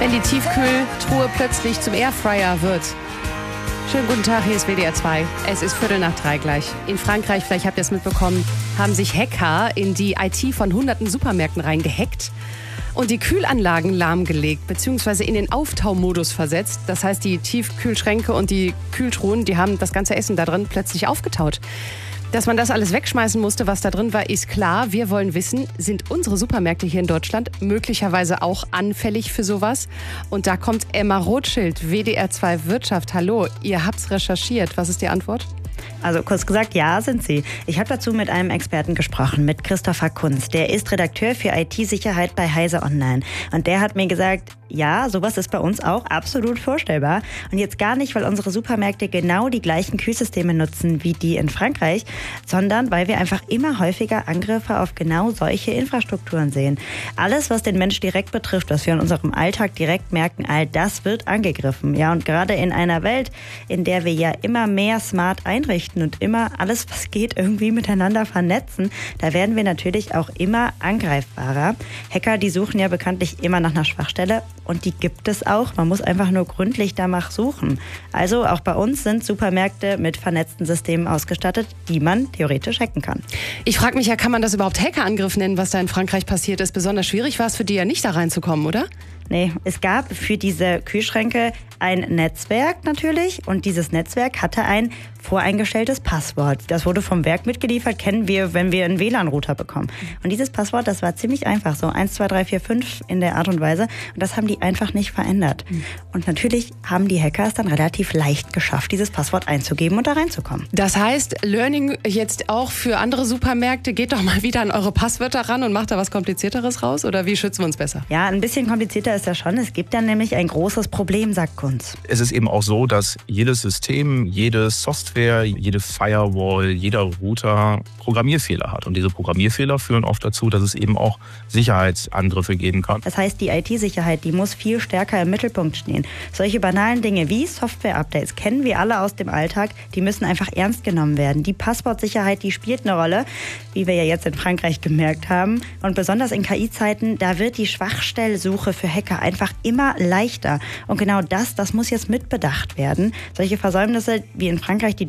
wenn die Tiefkühltruhe plötzlich zum Airfryer wird. Schönen guten Tag, hier ist WDR 2. Es ist 2:45 gleich. In Frankreich, vielleicht habt ihr es mitbekommen, haben sich Hacker in die IT von hunderten Supermärkten reingehackt und die Kühlanlagen lahmgelegt bzw. in den Auftaumodus versetzt. Das heißt, die Tiefkühlschränke und die Kühltruhen, die haben das ganze Essen da drin plötzlich aufgetaut. Dass man das alles wegschmeißen musste, was da drin war, ist klar. Wir wollen wissen, sind unsere Supermärkte hier in Deutschland möglicherweise auch anfällig für sowas? Und da kommt Emma Rothschild, WDR 2 Wirtschaft. Hallo, ihr habt's recherchiert. Was ist die Antwort? Also kurz gesagt, ja, sind sie. Ich habe dazu mit einem Experten gesprochen, mit Christopher Kunz. Der ist Redakteur für IT-Sicherheit bei Heise Online. Und der hat mir gesagt, ja, sowas ist bei uns auch absolut vorstellbar. Und jetzt gar nicht, weil unsere Supermärkte genau die gleichen Kühlsysteme nutzen wie die in Frankreich, sondern weil wir einfach immer häufiger Angriffe auf genau solche Infrastrukturen sehen. Alles, was den Mensch direkt betrifft, was wir in unserem Alltag direkt merken, all das wird angegriffen. Ja, und gerade in einer Welt, in der wir ja immer mehr smart einrichten und immer alles, was geht, irgendwie miteinander vernetzen, da werden wir natürlich auch immer angreifbarer. Hacker, die suchen ja bekanntlich immer nach einer Schwachstelle. Und die gibt es auch. Man muss einfach nur gründlich danach suchen. Also auch bei uns sind Supermärkte mit vernetzten Systemen ausgestattet, die man theoretisch hacken kann. Ich frage mich ja, kann man das überhaupt Hackerangriff nennen, was da in Frankreich passiert ist? Besonders schwierig war es für die ja nicht da reinzukommen, oder? Nee, es gab für diese Kühlschränke ein Netzwerk natürlich und dieses Netzwerk hatte ein voreingestelltes Passwort. Das wurde vom Werk mitgeliefert, kennen wir, wenn wir einen WLAN-Router bekommen. Und dieses Passwort, das war ziemlich einfach, so 1, 2, 3, 4, 5 in der Art und Weise. Und das haben die einfach nicht verändert. Und natürlich haben die Hacker es dann relativ leicht geschafft, dieses Passwort einzugeben und da reinzukommen. Das heißt, Learning jetzt auch für andere Supermärkte, geht doch mal wieder an eure Passwörter ran und macht da was Komplizierteres raus? Oder wie schützen wir uns besser? Ja, ein bisschen komplizierter ist das schon. Es gibt dann nämlich ein großes Problem, sagt Kunz. Es ist eben auch so, dass jedes System, jede Software, jede Firewall, jeder Router Programmierfehler hat. Und diese Programmierfehler führen oft dazu, dass es eben auch Sicherheitsangriffe geben kann. Das heißt, die IT-Sicherheit, die muss viel stärker im Mittelpunkt stehen. Solche banalen Dinge wie Software-Updates kennen wir alle aus dem Alltag. Die müssen einfach ernst genommen werden. Die Passwortsicherheit, die spielt eine Rolle, wie wir ja jetzt in Frankreich gemerkt haben. Und besonders in KI-Zeiten, da wird die Schwachstellsuche für Hacker einfach immer leichter. Und genau das muss jetzt mitbedacht werden. Solche Versäumnisse wie in Frankreich, die